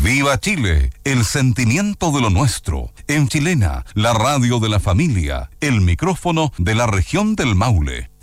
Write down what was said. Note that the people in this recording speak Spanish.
Viva Chile, el sentimiento de lo nuestro. En Chilena, la radio de la familia, el micrófono de la región del Maule.